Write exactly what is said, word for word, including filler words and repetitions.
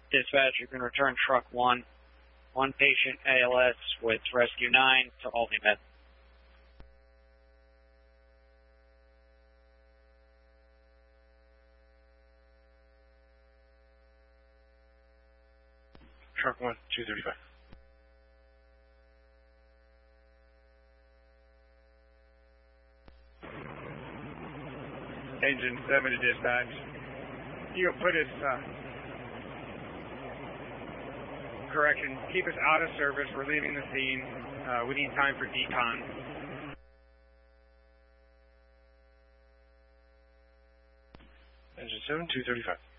Dispatch, you can return truck one, one patient A L S with rescue nine to Albany Med. Truck one, two thirty-five. Engine seven to dispatch. You put us, uh, correction, keep us out of service. We're leaving the scene. Uh, we need time for decon. Engine seven, two thirty-five.